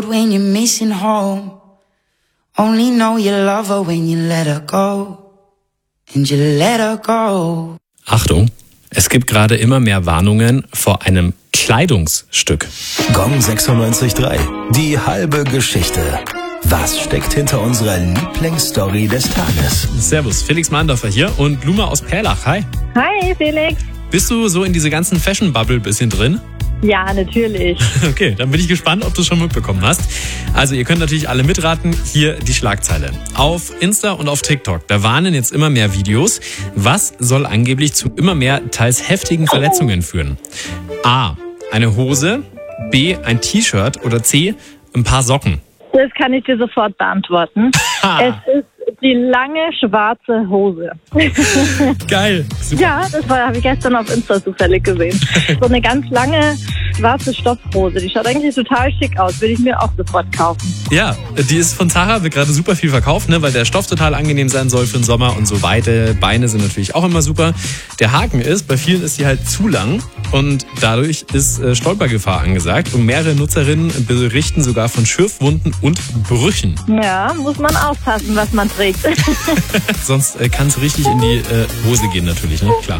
When you're missing home, only know you love her when you let her go. And you let her go. Achtung, es gibt gerade immer mehr Warnungen vor einem Kleidungsstück. Gong 96.3, die halbe Geschichte. Was steckt hinter unserer Lieblingsstory des Tages? Servus, Felix Mahndorfer hier und Luma aus Perlach. Hi. Hi, Felix. Bist du so in diese ganzen Fashion-Bubble ein bisschen drin? Ja, natürlich. Okay, dann bin ich gespannt, ob du es schon mitbekommen hast. Also ihr könnt natürlich alle mitraten. Hier die Schlagzeile. Auf Insta und auf TikTok, da warnen jetzt immer mehr Videos. Was soll angeblich zu immer mehr, teils heftigen Verletzungen führen? A. Eine Hose. B. Ein T-Shirt. Oder C. Ein paar Socken. Das kann ich dir sofort beantworten. Es ist die lange schwarze Hose. Geil. Super. Ja, das habe ich gestern auf Insta zufällig gesehen. So eine ganz lange schwarze Stoffhose. Die schaut eigentlich total schick aus. Würde ich mir auch sofort kaufen. Ja, die ist von Zara, wird gerade super viel verkauft, ne, weil der Stoff total angenehm sein soll für den Sommer und so weite Beine sind natürlich auch immer super. Der Haken ist, bei vielen ist sie halt zu lang und dadurch ist Stolpergefahr angesagt und mehrere Nutzerinnen berichten sogar von Schürfwunden und Brüchen. Ja, muss man aufpassen, was man trägt. Sonst kann es richtig in die Hose gehen natürlich, ne? Klar.